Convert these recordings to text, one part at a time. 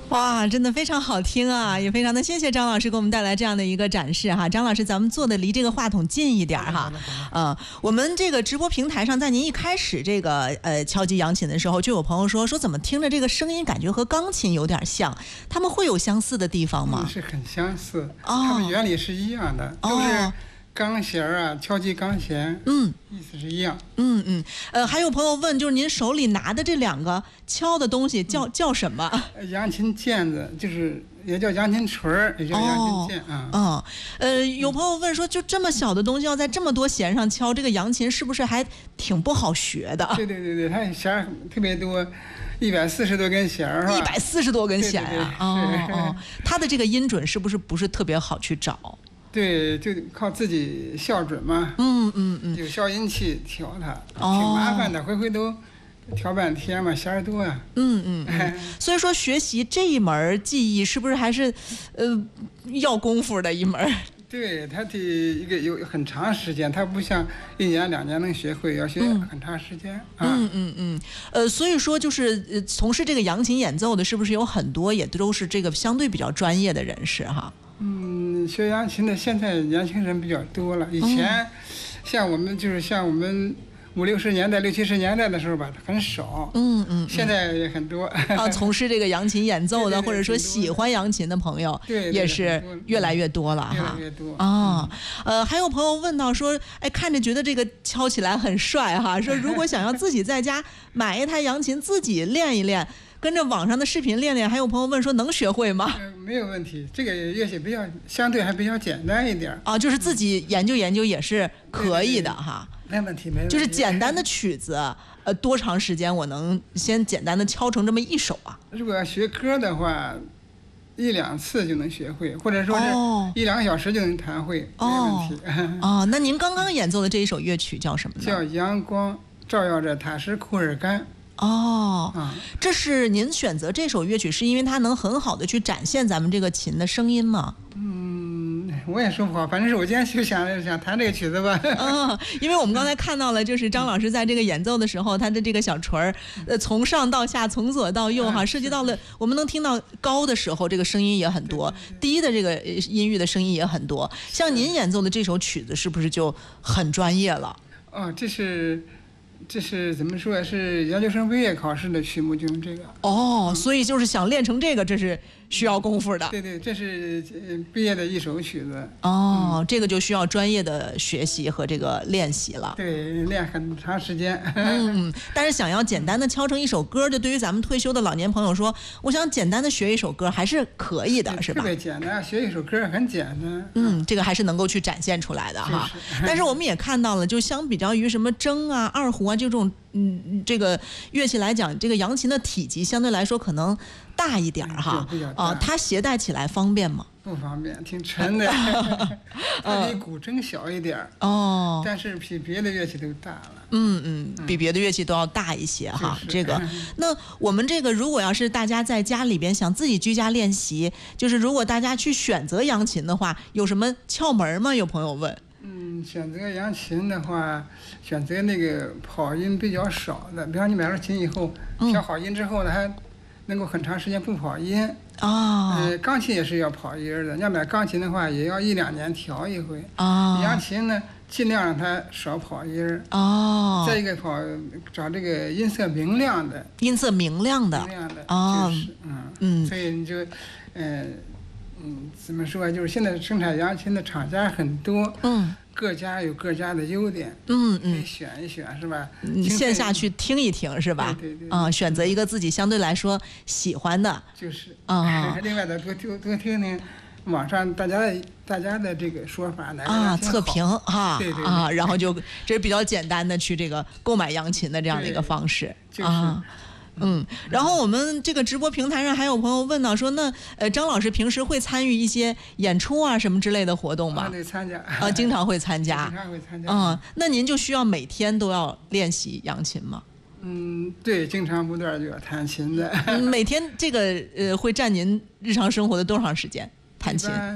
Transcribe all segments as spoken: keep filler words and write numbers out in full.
哇，真的非常好听啊，也非常的谢谢张老师给我们带来这样的一个展示哈。张老师，咱们坐的离这个话筒近一点哈。嗯、呃，我们这个直播平台上，在您一开始这个呃敲击扬琴的时候，就有朋友说说怎么听着这个声音感觉和钢琴有点像，他们会有相似的地方吗？ 嗯、是很相似，哦，它们原理是一样的，都是。哦，钢弦啊，敲击钢弦，嗯，意思是一样。 嗯嗯，呃，还有朋友问，就是您手里拿的这两个敲的东西叫、嗯、叫什么？ 扬琴键子，就是也叫扬琴锤儿，也叫扬琴键啊。 嗯、哦，呃，有朋友问说，就这么小的东西要在这么多弦上敲，这个扬琴是不是还挺不好学的？ 对对对对，它弦特别多。一百四十多根弦儿， 一百四十多根弦啊！哦哦，它的这个音准是不是不是特别好去找？ 对，就靠自己校准嘛。 嗯嗯嗯， 有消音器调它，哦、挺麻烦的，回回都调半天嘛，弦儿多呀、啊。 嗯嗯嗯。所以说，学习这一门技艺是不是还是呃要功夫的一门？ 对，它得一个有很长时间，它不像一年两年能学会，要学很长时间。 嗯、啊、嗯嗯嗯，呃，所以说就是呃，从事这个扬琴演奏的，是不是有很多也都是这个相对比较专业的人士哈？ 嗯，学扬琴的现在年轻人比较多了，以前、嗯、像我们就是像我们五六十年代、六七十年代的时候吧，很少。嗯 嗯, 嗯，现在也很多。 啊，从事这个扬琴演奏的， 对对对， 或者说喜欢扬琴的朋友， 对， 也是越来越多了哈。 越来越多。 啊，呃，还有朋友问到说，哎，看着觉得这个敲起来很帅哈，说如果想要自己在家买一台扬琴自己练一练，跟着网上的视频练练，还有朋友问说能学会吗？ 呃、没有问题，这个乐器比较相对还比较简单一点啊，就是自己研究研究也是可以的哈。 没问题，没问题。 就是简单的曲子，呃，多长时间我能先简单的敲成这么一首啊？ 如果要学歌的话，一两次就能学会，或者说是一两个小时就能弹会，哦、没问题。 哦，那您刚刚演奏的这一首乐曲叫什么呢？ 叫《阳光照耀着塔什库尔干》。 哦、啊，这是您选择这首乐曲，是因为它能很好的去展现咱们这个琴的声音吗？ 嗯，我也说不好，反正是我今天就想想弹这个曲子吧。 嗯，因为我们刚才看到了，就是张老师在这个演奏的时候，他的这个小锤儿，呃，从上到下，从左到右，哈，涉及到了我们能听到高的时候，这个声音也很多；低的这个音域的声音也很多。像您演奏的这首曲子，是不是就很专业了？ 哦，这是。这是怎么说？是研究生毕业考试的曲目，就用这个。 哦，所以就是想练成这个，这是需要功夫的。 对对，这是毕业的一首曲子。 哦、嗯，这个就需要专业的学习和这个练习了。 对，练很长时间。 嗯，但是想要简单的敲成一首歌，就对于咱们退休的老年朋友说，我想简单的学一首歌还是可以的，是吧？ 特别简单，学一首歌很简单。 嗯，这个还是能够去展现出来的哈。但是我们也看到了，就相比较于什么筝啊、二胡啊这种嗯这个乐器来讲，这个扬琴的体积相对来说可能大一点哈。啊，它携带起来方便吗？ 不方便，挺沉的。它比古筝小一点哦， 但是比别的乐器都大了。 嗯嗯，比别的乐器都要大一些哈。这个，那我们这个如果要是大家在家里边想自己居家练习，就是如果大家去选择扬琴的话，有什么窍门吗？有朋友问。 嗯，选择扬琴的话，选择那个跑音比较少的，比方你买了琴以后，调好音之后呢，还能够很长时间不跑音。 哦， 呃，钢琴也是要跑音的。你要买钢琴的话，也要一两年调一回。 哦， 扬琴呢，尽量让它少跑音。 哦， 再一个跑找这个音色明亮的。 音色明亮的。 明亮的。 哦， 就是嗯嗯， 所以你就，呃，嗯，怎么说？就是现在生产扬琴的厂家很多。 嗯。 各家有各家的优点， 嗯嗯， 可以选一选是吧？ 你线下去听一听是吧？ 对对对。 啊、嗯，选择一个自己相对来说喜欢的。 就是啊、 嗯。另外的多多多听听网上大家的大家的这个说法， 啊，测评哈， 对对啊，然后就这是比较简单的去这个购买扬琴的这样的一个方式。 就是。 啊嗯，然后我们这个直播平台上还有朋友问到说，那呃张老师平时会参与一些演出啊什么之类的活动吗？ 啊，对，参加啊，经常会参加， 经常会参加。 嗯，那您就需要每天都要练习扬琴吗？ 嗯，对，经常不断就要弹琴的。 每天这个呃会占您日常生活的多长时间？弹琴？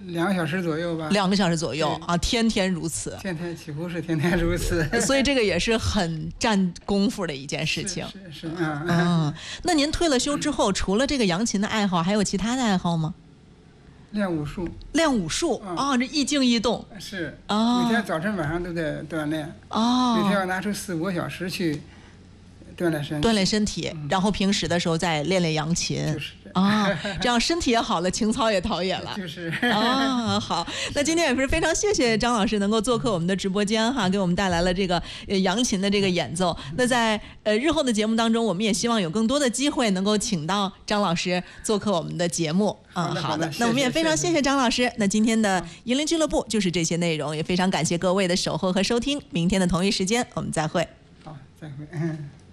两个小时左右吧。 两个小时左右啊，天天如此。 天天几乎是天天如此。 所以这个也是很占功夫的一件事情。 是是是，嗯嗯。那您退了休之后，除了这个扬琴的爱好，还有其他的爱好吗？ 练武术。 练武术啊、嗯哦，这一静一动。 是。 哦。 每天早晨晚上都在锻炼。 哦。 每天要拿出四五个小时去锻炼身体。 锻炼身体，嗯、然后平时的时候再练练扬琴。 就是。 啊，这样身体也好了，情操也陶冶了。 就是啊，好，那今天也是非常谢谢张老师能够做客我们的直播间哈，给我们带来了这个呃扬琴的这个演奏。那在呃日后的节目当中，我们也希望有更多的机会能够请到张老师做客我们的节目。嗯，好的，那我们也非常谢谢张老师。那今天的银铃俱乐部就是这些内容，也非常感谢各位的守候和收听。明天的同一时间我们再会。 好，再会。